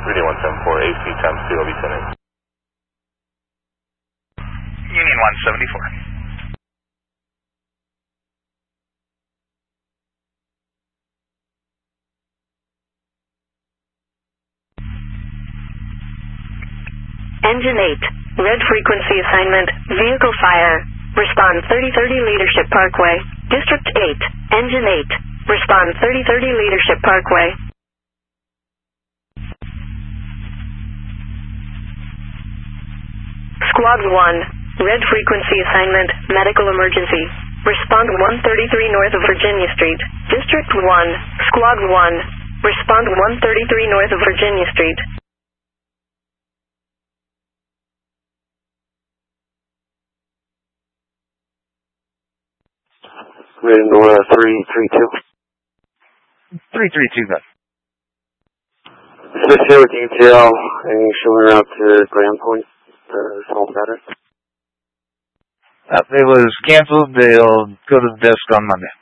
3D174, AC times 2, I'll be sending. Union 174. Engine 8, red frequency assignment, vehicle fire. Respond 3030 Leadership Parkway. District 8, Engine 8. Respond 3030 Leadership Parkway. Squad 1, red frequency assignment, medical emergency. Respond 133 North of Virginia Street. District 1, Squad 1. Respond 133 North of Virginia Street. Rating 332. 332, then. Switch here with detail and showing route to Grand Point, Salt Battery. It was canceled. They'll go to the desk on Monday.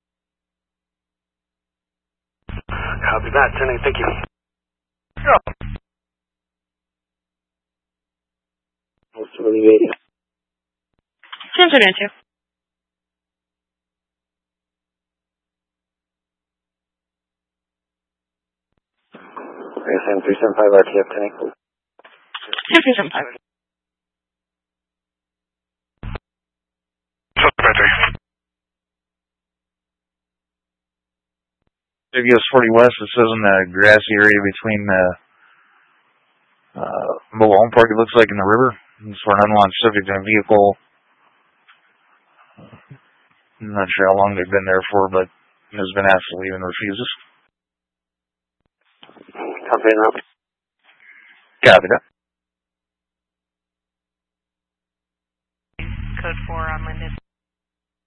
Copy that, sending, thank you. Sure. What's the radio? 10-2. ASM 375 RTF, Tenny. 10-375. WS 40 West, it says in the grassy area between the mobile home park, it looks like, in the river. It's for an unwanted subject in a vehicle. I'm not sure how long they've been there for, but has been asked to leave and refuses. Copy that. Copy that. Code 4 on Linden.